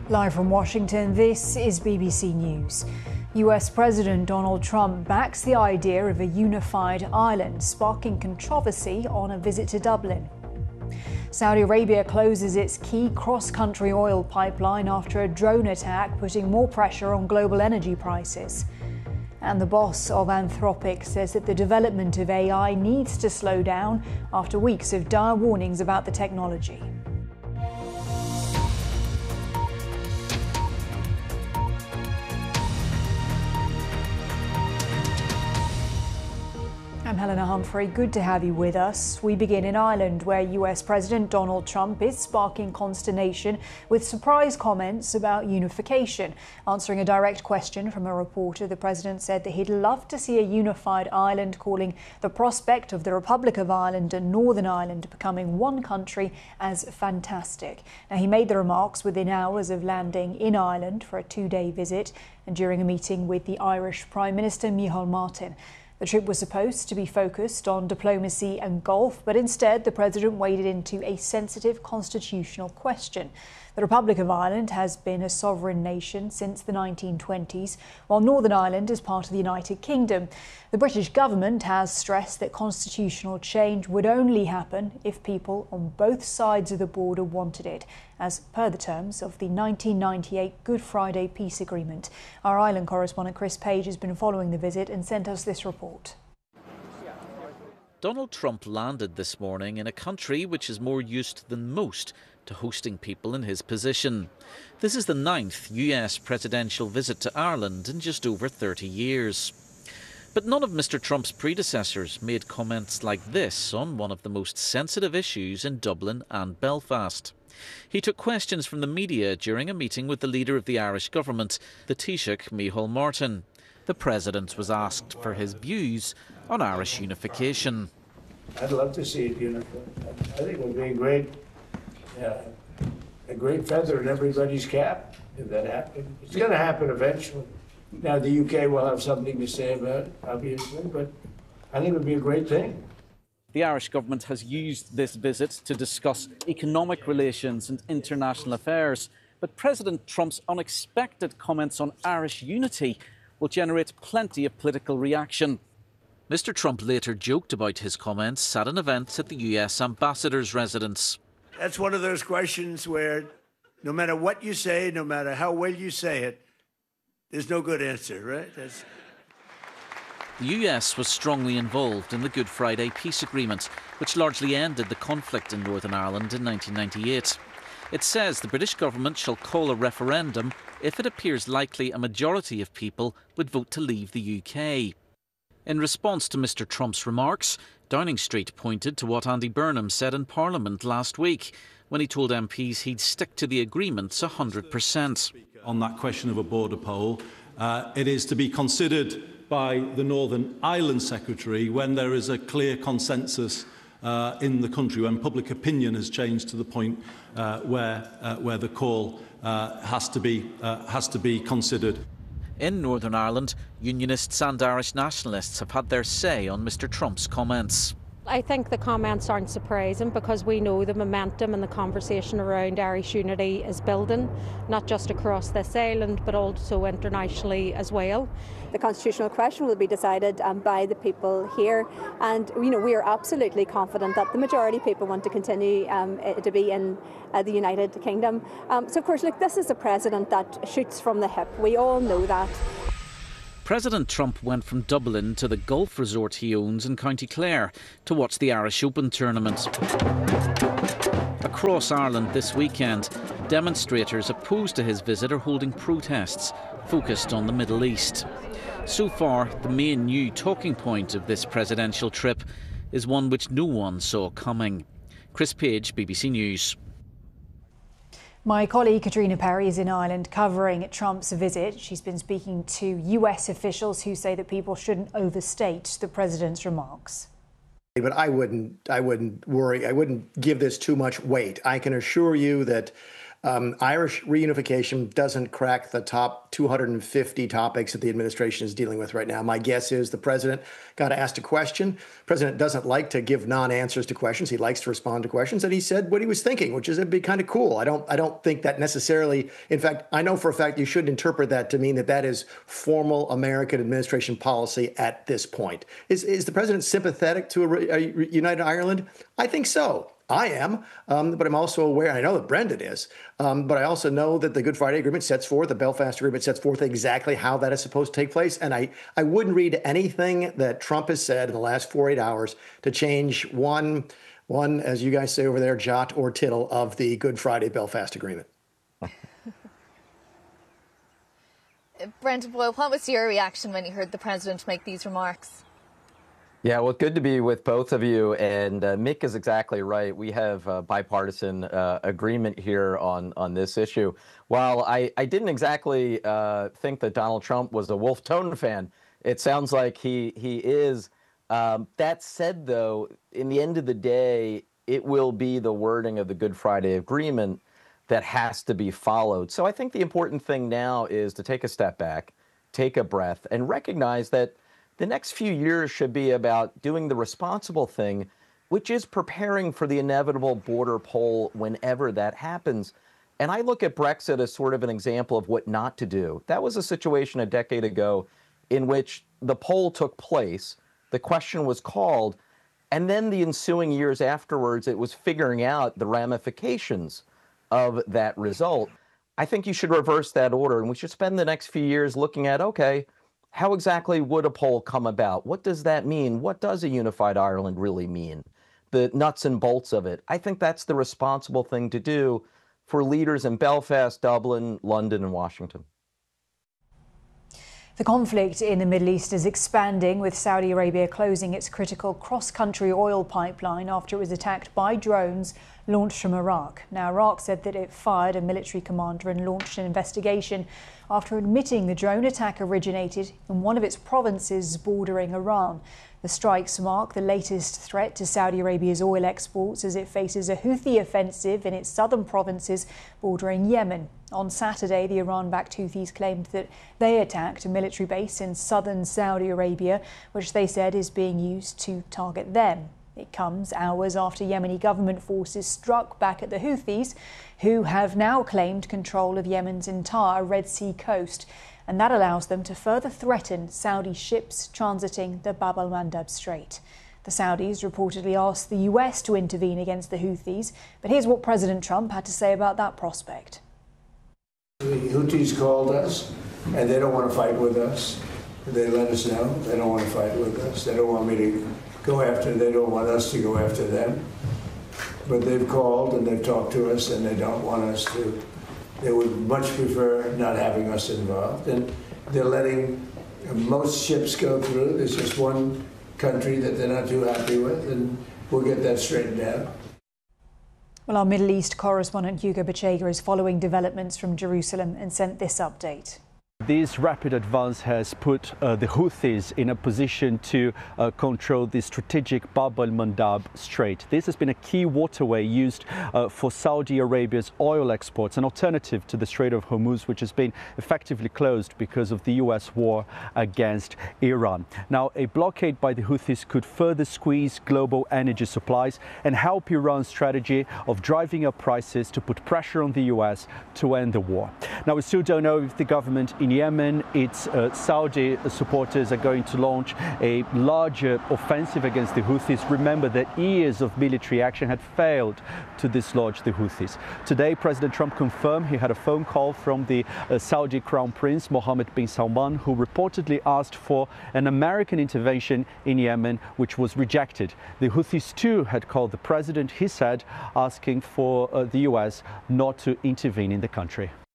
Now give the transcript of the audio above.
Live from Washington, this is BBC News. US President Donald Trump backs the idea of a unified Ireland, sparking controversy on a visit to Dublin. Saudi Arabia closes its key cross-country oil pipeline after a drone attack, putting more pressure on global energy prices. And the boss of Anthropic says that the development of AI needs to slow down after weeks of dire warnings about the technology. I'm Helena Humphrey. Good to have you with us. We begin in Ireland, where US President Donald Trump is sparking consternation with surprise comments about unification. Answering a direct question from a reporter, the president said that he'd love to see a unified Ireland, calling the prospect of the Republic of Ireland and Northern Ireland becoming one country as fantastic. Now, he made the remarks within hours of landing in Ireland for a two-day visit and during a meeting with the Irish Prime Minister Micheál Martin. The trip was supposed to be focused on diplomacy and golf, but instead the president waded into a sensitive constitutional question. The Republic of Ireland has been a sovereign nation since the 1920s, while Northern Ireland is part of the United Kingdom. The British government has stressed that constitutional change would only happen if people on both sides of the border wanted it, as per the terms of the 1998 Good Friday Peace Agreement. Our Ireland correspondent Chris Page has been following the visit and sent us this report. Donald Trump landed this morning in a country which is more used than most to hosting people in his position. This is the 9th US presidential visit to Ireland in just over 30 years. But none of Mr. Trump's predecessors made comments like this on one of the most sensitive issues in Dublin and Belfast. He took questions from the media during a meeting with the leader of the Irish government, the Taoiseach Micheál Martin. The president was asked for his views on Irish unification. I'd love to see it unified. I think it would be a great feather in everybody's cap if that happened. It's going to happen eventually. Now the UK will have something to say about it, obviously, but I think it would be a great thing. The Irish government has used this visit to discuss economic relations and international affairs, but President Trump's unexpected comments on Irish unity will generate plenty of political reaction. Mr. Trump later joked about his comments at an event at the US ambassador's residence. That's one of those questions where no matter what you say, no matter how well you say it, there's no good answer, right? The US was strongly involved in the Good Friday Peace Agreement, which largely ended the conflict in Northern Ireland in 1998. It says the British government shall call a referendum if it appears likely a majority of people would vote to leave the UK. In response to Mr. Trump's remarks, Downing Street pointed to what Andy Burnham said in Parliament last week, when he told MPs he'd stick to the agreements 100%. On that question of a border poll, it is to be considered by the Northern Ireland Secretary when there is a clear consensus in the country, when public opinion has changed to the point where the call has to be considered. In Northern Ireland, Unionists and Irish nationalists have had their say on Mr. Trump's comments. I think the comments aren't surprising because we know the momentum and the conversation around Irish unity is building, not just across this island but also internationally as well. The constitutional question will be decided by the people here, and we are absolutely confident that the majority of people want to continue to be in the United Kingdom. So of course, look, this is a president that shoots from the hip. We all know that. President Trump went from Dublin to the golf resort he owns in County Clare to watch the Irish Open tournament. Across Ireland this weekend, demonstrators opposed to his visit are holding protests focused on the Middle East. So far, the main new talking point of this presidential trip is one which no one saw coming. Chris Page, BBC News. My colleague Katrina Perry is in Ireland covering Trump's visit. She's been speaking to US officials who say that people shouldn't overstate the president's remarks. But I wouldn't worry. I wouldn't give this too much weight. I can assure you that Irish reunification doesn't crack the top 250 topics that the administration is dealing with right now. My guess is the president got asked a question. The president doesn't like to give non-answers to questions. He likes to respond to questions, and he said what he was thinking, which is it'd be kind of cool. I don't think that necessarily. In fact, I know for a fact you shouldn't interpret that to mean that that is formal American administration policy at this point. Is the president sympathetic to a united Ireland? I think so. I am, but I'm also aware, and I know that Brendan is, but I also know that the Good Friday Agreement sets forth, the Belfast Agreement sets forth exactly how that is supposed to take place. And I wouldn't read anything that Trump has said in the last 48 hours to change one, as you guys say over there, jot or tittle of the Good Friday Belfast Agreement. Brendan Boyle, what was your reaction when you heard the president make these remarks? Yeah, well, good to be with both of you. And Mick is exactly right. We have bipartisan agreement here on this issue. While I didn't exactly think that Donald Trump was a Wolf Tone fan, it sounds like he is. That said, though, in the end of the day, it will be the wording of the Good Friday Agreement that has to be followed. So I think the important thing now is to take a step back, take a breath, and recognize that the next few years should be about doing the responsible thing, which is preparing for the inevitable border poll whenever that happens. And I look at Brexit as sort of an example of what not to do. That was a situation a decade ago in which the poll took place, the question was called, and then the ensuing years afterwards, it was figuring out the ramifications of that result. I think you should reverse that order, and we should spend the next few years looking at, okay, how exactly would a poll come about? What does that mean? What does a unified Ireland really mean? The nuts and bolts of it. I think that's the responsible thing to do for leaders in Belfast, Dublin, London, and Washington. The conflict in the Middle East is expanding, with Saudi Arabia closing its critical cross-country oil pipeline after it was attacked by drones launched from Iraq. Now, Iraq said that it fired a military commander and launched an investigation after admitting the drone attack originated in one of its provinces bordering Iran. The strikes mark the latest threat to Saudi Arabia's oil exports as it faces a Houthi offensive in its southern provinces bordering Yemen. On Saturday, the Iran-backed Houthis claimed that they attacked a military base in southern Saudi Arabia, which they said is being used to target them. It comes hours after Yemeni government forces struck back at the Houthis, who have now claimed control of Yemen's entire Red Sea coast. And that allows them to further threaten Saudi ships transiting the Bab al-Mandab Strait. The Saudis reportedly asked the US to intervene against the Houthis, but here's what President Trump had to say about that prospect. The Houthis called us, and they don't want to fight with us. They let us know they don't want to fight with us. They don't want me to go after, they don't want us to go after them. But they've called and they've talked to us, and they don't want us to. They would much prefer not having us involved. And they're letting most ships go through. There's just one country that they're not too happy with, and we'll get that straightened out. Well, our Middle East correspondent Hugo Bachega is following developments from Jerusalem and sent this update. This rapid advance has put the Houthis in a position to control the strategic Bab al-Mandab Strait. This has been a key waterway used for Saudi Arabia's oil exports, an alternative to the Strait of Hormuz, which has been effectively closed because of the US war against Iran. Now, a blockade by the Houthis could further squeeze global energy supplies and help Iran's strategy of driving up prices to put pressure on the US to end the war. Now, we still don't know if the government in Yemen, its Saudi supporters are going to launch a larger offensive against the Houthis. Remember that years of military action had failed to dislodge the Houthis. Today, President Trump confirmed he had a phone call from the Saudi Crown Prince Mohammed bin Salman, who reportedly asked for an American intervention in Yemen, which was rejected. The Houthis too had called the president, he said, asking for the US not to intervene in the country.